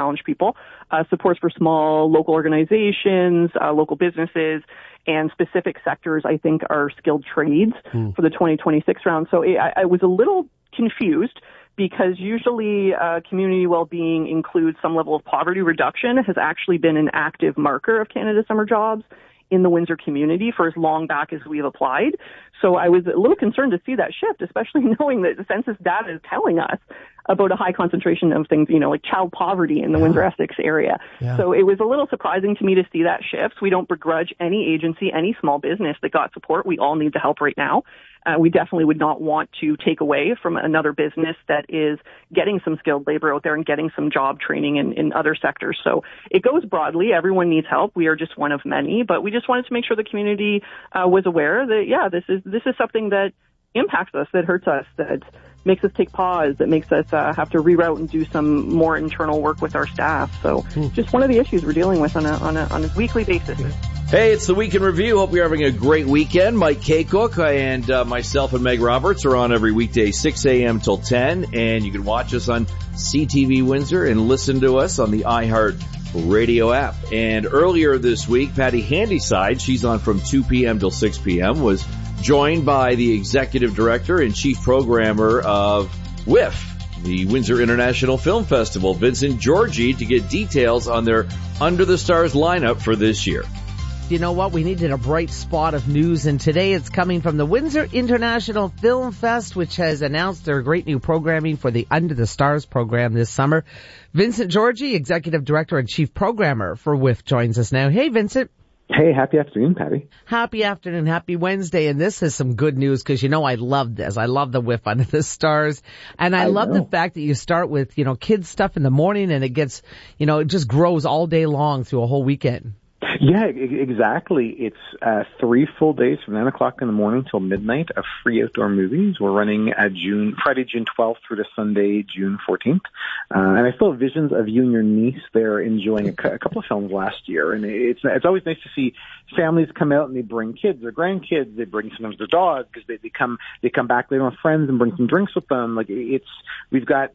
challenged people, supports for small local organizations, local businesses, and specific sectors, I think, are skilled trades for the 2026 round. So I was a little confused because usually community well-being includes some level of poverty reduction. It has actually been an active marker of Canada Summer Jobs in the Windsor community for as long back as we've applied. So I was a little concerned to see that shift, especially knowing that the census data is telling us about a high concentration of things, like child poverty in the Windsor-Essex area. Yeah. So it was a little surprising to me to see that shift. We don't begrudge any agency, any small business that got support. We all need the help right now. We definitely would not want to take away from another business that is getting some skilled labor out there and getting some job training in other sectors. So it goes broadly. Everyone needs help. We are just one of many, but we just wanted to make sure the community was aware that, this is something that impacts us, that hurts us, that makes us take pause, that makes us have to reroute and do some more internal work with our staff. So just one of the issues we're dealing with on a weekly basis. Hey, it's the Week in Review. Hope you're having a great weekend. Mike Kaycook and myself and Meg Roberts are on every weekday, 6 a.m. till 10. And you can watch us on CTV Windsor and listen to us on the iHeart Radio app. And earlier this week, Patty Handyside, she's on from 2 p.m. till 6 p.m., was joined by the executive director and chief programmer of WIFF, the Windsor International Film Festival, Vincent Georgie, to get details on their Under the Stars lineup for this year. You know what? We needed a bright spot of news, and today it's coming from the Windsor International Film Fest, which has announced their great new programming for the Under the Stars program this summer. Vincent Georgie, Executive Director and Chief Programmer for WIFF, joins us now. Hey, Vincent. Hey, happy afternoon, Patty. Happy afternoon, happy Wednesday, and this is some good news because, I love this. I love the WIFF Under the Stars, and I love the fact that you start with, kids stuff in the morning and it gets, it just grows all day long through a whole weekend. Yeah, exactly. It's 3 full days from 9 o'clock in the morning till midnight of free outdoor movies. We're running Friday, June 12th through to Sunday, June 14th. And I still have visions of you and your niece there enjoying a couple of films last year. And it's always nice to see families come out and they bring kids or grandkids. They bring sometimes their dogs because they come back later with friends and bring some drinks with them. We've got,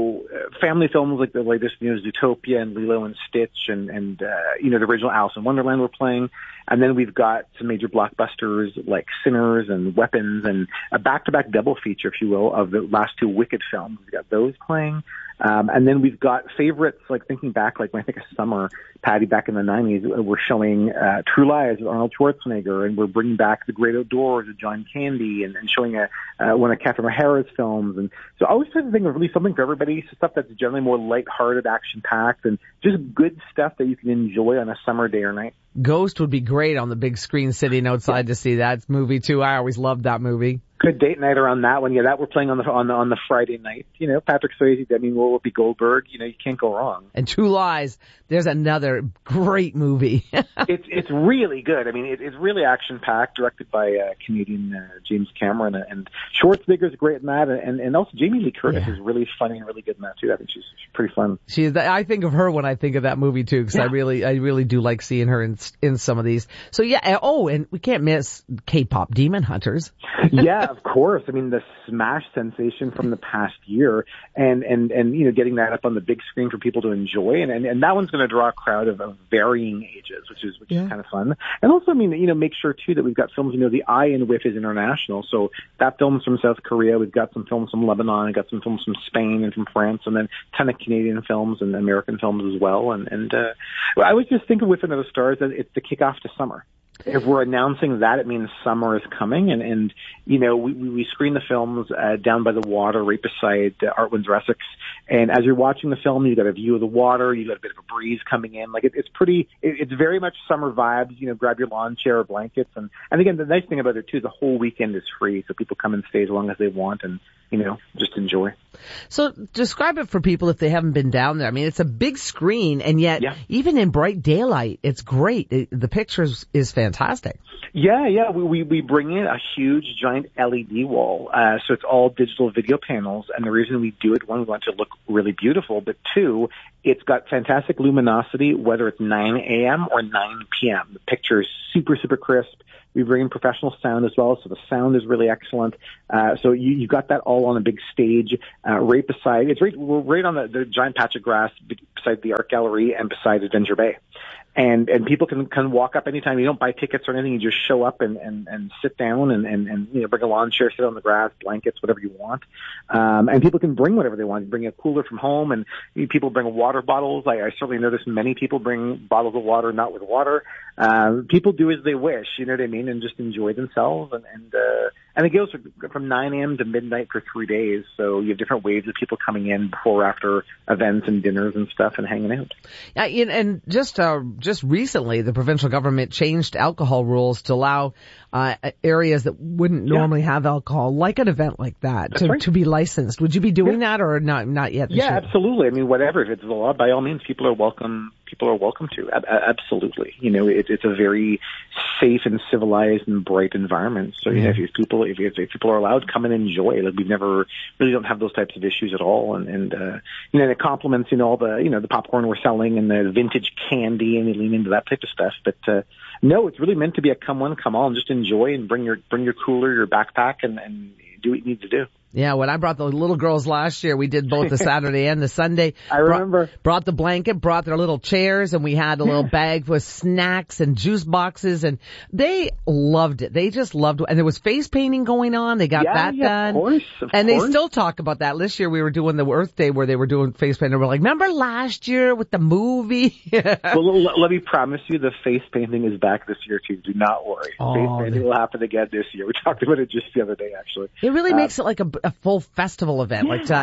family films like the latest, Zootopia and Lilo and Stitch and the original Alice in Wonderland we're playing. And then we've got some major blockbusters like Sinners and Weapons and a back-to-back double feature, if you will, of the last two Wicked films. We've got those playing. And then we've got favorites, like thinking back, like when I think of summer, Patty, back in the 90s, we're showing True Lies with Arnold Schwarzenegger, and we're bringing back The Great Outdoors with John Candy and showing one of Catherine O'Hara's films. And so I always try to think of really something for everybody, stuff that's generally more lighthearted, action-packed, and just good stuff that you can enjoy on a summer day or night. Ghost would be great on the big screen sitting outside to see that movie, too. I always loved that movie. Good date night around that one. Yeah, that we're playing on the Friday night. Patrick Swayze, Whoopi Goldberg. You can't go wrong. And True Lies, there's another great movie. It's really good. It's really action packed, directed by Canadian James Cameron, and Schwarzenegger's great in that, and also Jamie Lee Curtis is really funny and really good in that too. I think she's pretty fun. I think of her when I think of that movie too, because I really do like seeing her in some of these. So and we can't miss K-pop Demon Hunters. Yeah, of course. The smash sensation from the past year, and getting that up on the big screen for people to enjoy, and that one's going to draw a crowd of varying ages, which is kind of fun. And also, make sure too that we've got films. The Eye in WIFF is international, so that film's from South Korea. We've got some films from Lebanon, we've got some films from Spain and from France, and then a ton of Canadian films and American films as well. And I was just thinking with Under the Stars that it's the kickoff to summer. If we're announcing that, it means summer is coming, and we screen the films down by the water, right beside Art Windsor Essex. And as you're watching the film, you've got a view of the water, you've got a bit of a breeze coming in. It's very much summer vibes. Grab your lawn chair or blankets, and again, the nice thing about it too is the whole weekend is free, so people come and stay as long as they want, and just enjoy. So describe it for people if they haven't been down there. It's a big screen, and yet even in bright daylight, it's great. The picture is fantastic. fantastic. Yeah. We bring in a huge, giant LED wall. So it's all digital video panels. And the reason we do it, one, we want it to look really beautiful, but two, it's got fantastic luminosity, whether it's 9 a.m. or 9 p.m. The picture is super, super crisp. We bring in professional sound as well, so the sound is really excellent. So you've got that all on a big stage right beside. We're right on the giant patch of grass beside the art gallery and beside Adventure Bay. And people can walk up anytime. You don't buy tickets or anything. You just show up and sit down and you know, bring a lawn chair, sit on the grass, blankets, whatever you want. And people can bring whatever they want. You bring a cooler from home, and people bring water bottles. I certainly noticed many people bring bottles of water, not with water. People do as they wish, you know what I mean, and just enjoy themselves. And it goes from 9 a.m. to midnight for 3 days. So you have different waves of people coming in before or after events and dinners and stuff and hanging out. And just recently, the provincial government changed alcohol rules to allow areas that wouldn't normally have alcohol, like an event like that, to be licensed. Would you be doing that or not yet? Yeah, absolutely. I mean, whatever. If it's the law, by all means, people are welcome to. Absolutely. You know, it's a very safe and civilized and bright environment. So, you know, if people are allowed, come and enjoy. Like, we never really don't have those types of issues at all. And you know, it complements, you know, all the, you know, the popcorn we're selling and the vintage candy, and we lean into that type of stuff. But, no, it's really meant to be a come one, come all, and just enjoy and bring your cooler, your backpack, and do what you need to do. Yeah, when I brought the little girls last year, we did both the Saturday and the Sunday. I remember. Brought the blanket, brought their little chairs, and we had a little bag with snacks and juice boxes, and they loved it. They just loved it. And there was face painting going on. They got that done. Of course. They still talk about that. This year we were doing the Earth Day where they were doing face painting. We're like, remember last year with the movie? Well, let me promise you the face painting is back this year too. Do not worry. Face painting will happen again this year. We talked about it just the other day, actually. It really makes it like a full festival event.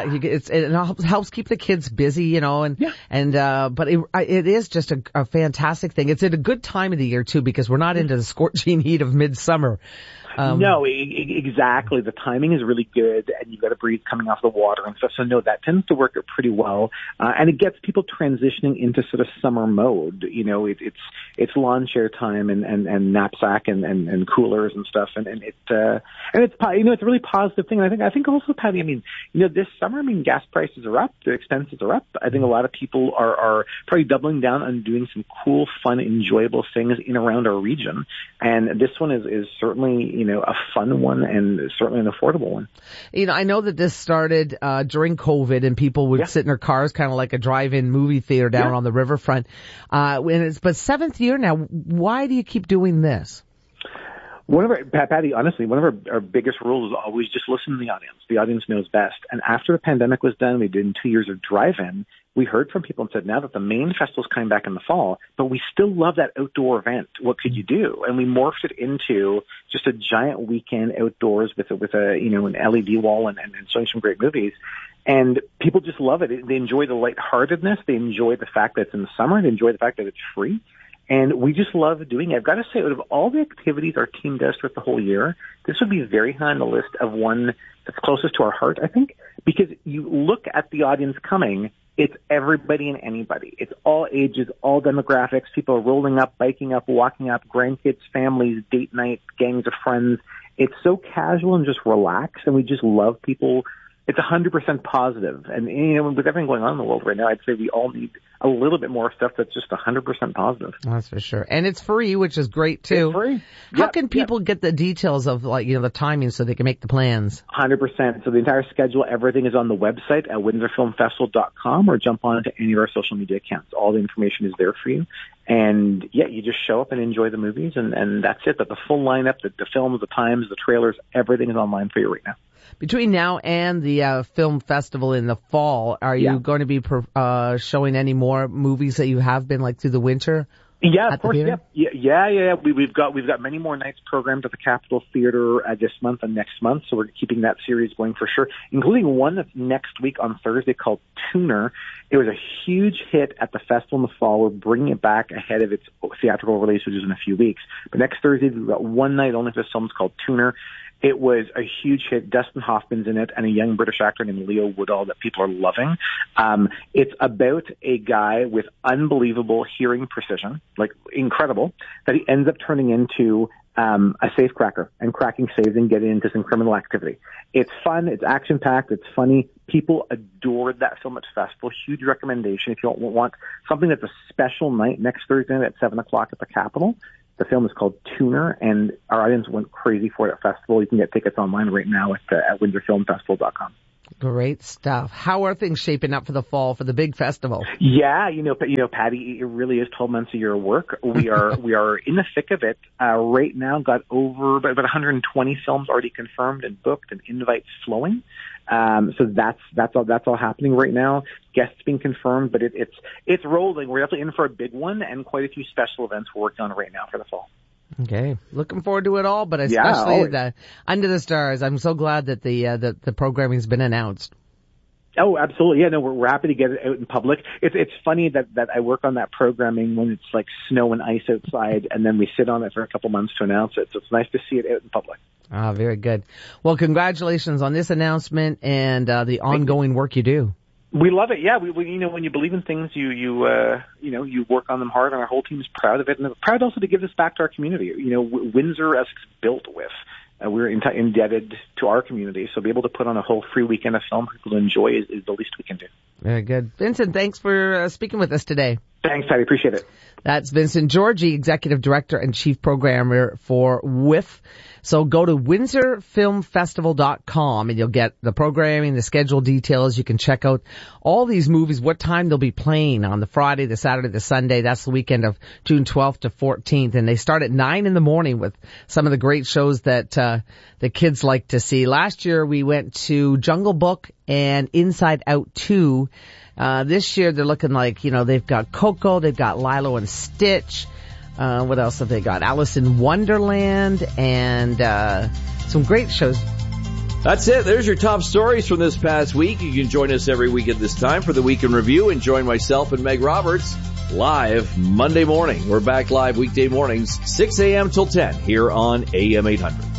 It helps keep the kids busy, you know, but it is just a fantastic thing. It's at a good time of the year too, because we're not into the scorching heat of midsummer. No, exactly. The timing is really good, and you've got a breeze coming off the water and stuff. So no, that tends to work out pretty well, and it gets people transitioning into sort of summer mode. You know, it's lawn chair time and knapsack and coolers and stuff, and it's you know, it's a really positive thing. And I think also, Patty, I mean, you know, this summer, I mean, gas prices are up, the expenses are up. I think a lot of people are probably doubling down on doing some cool, fun, enjoyable things in around our region, and this one is certainly, you know, a fun one and certainly an affordable one. You know, I know that this started during COVID, and people would sit in their cars, kind of like a drive-in movie theater down on the riverfront. But 7th year now. Why do you keep doing this? Patty, honestly, one of our biggest rules is always just listen to the audience. The audience knows best. And after the pandemic was done, we did 2 years of drive-in. We heard from people and said, now that the main festival's coming back in the fall, but we still love that outdoor event. What could you do? And we morphed it into just a giant weekend outdoors with a you know, an LED wall and showing some great movies. And people just love it. They enjoy the lightheartedness. They enjoy the fact that it's in the summer. They enjoy the fact that it's free. And we just love doing it. I've got to say, out of all the activities our team does throughout the whole year, this would be very high on the list of one that's closest to our heart, I think, because you look at the audience coming, it's everybody and anybody. It's all ages, all demographics. People are rolling up, biking up, walking up, grandkids, families, date night, gangs of friends. It's so casual and just relaxed, and we just love people. It's 100% positive. And, you know, with everything going on in the world right now, I'd say we all need a little bit more stuff that's just 100% positive. That's for sure. And it's free, which is great too. It's free. How can people get the details of, like, you know, the timing so they can make the plans? 100%. So the entire schedule, everything is on the website at windsorfilmfestival.com, or jump on to any of our social media accounts. All the information is there for you. And yeah, you just show up and enjoy the movies, and that's it. But the full lineup, the films, the times, the trailers, everything is online for you right now. Between now and the film festival in the fall, are you going to be showing any more movies that you have been, like, through the winter? Yeah, of course. Yeah. We've got many more nights programmed at the Capitol Theater this month and next month, so we're keeping that series going for sure, including one that's next week on Thursday called Tuner. It was a huge hit at the festival in the fall. We're bringing it back ahead of its theatrical release, which is in a few weeks. But next Thursday, we've got one night only for this film. It's called Tuner. It was a huge hit. Dustin Hoffman's in it, and a young British actor named Leo Woodall that people are loving. It's about a guy with unbelievable hearing precision, like incredible, that he ends up turning into a safecracker and cracking safes and getting into some criminal activity. It's fun. It's action-packed. It's funny. People adored that film at festival. Huge recommendation. If you want something that's a special night next Thursday night at 7 o'clock at the Capitol, the film is called Tuner, and our audience went crazy for it at festival. You can get tickets online right now at WindsorFilmFestival.com. Great stuff. How are things shaping up for the fall for the big festival? Yeah, Patty, it really is 12 months a year of work. We are in the thick of it right now. Got over about 120 films already confirmed and booked, and invites flowing. So that's all happening right now. Guests being confirmed, but it's rolling. We're definitely in for a big one, and quite a few special events we're working on right now for the fall. Okay, looking forward to it all, but especially the Under the Stars. I'm so glad that the programming's been announced. Oh, absolutely. Yeah, no, we're happy to get it out in public. It's funny that I work on that programming when it's like snow and ice outside, and then we sit on it for a couple months to announce it. So it's nice to see it out in public. Ah, very good. Well, congratulations on this announcement and the ongoing work you do. We love it. Yeah, we when you believe in things, you work on them hard, and our whole team is proud of it, and proud also to give this back to our community. Windsor, as it's built with. We're indebted to our community, so be able to put on a whole free weekend of film for people to enjoy is the least we can do. Very good. Vincent, thanks for speaking with us today. Thanks, Patty. Appreciate it. That's Vincent Georgi, Executive Director and Chief Programmer for WIFF. So go to WindsorFilmFestival.com and you'll get the programming, the schedule details. You can check out all these movies, what time they'll be playing on the Friday, the Saturday, the Sunday. That's the weekend of June 12th to 14th. And they start at 9 in the morning with some of the great shows that the kids like to see. Last year we went to Jungle Book and Inside Out 2. This year they're looking like, they've got Coco, they've got Lilo and Stitch. What else have they got? Alice in Wonderland and some great shows. That's it. There's your top stories from this past week. You can join us every week at this time for the Week in Review and join myself and Meg Roberts live Monday morning. We're back live weekday mornings, 6 a.m. till 10 here on AM 800.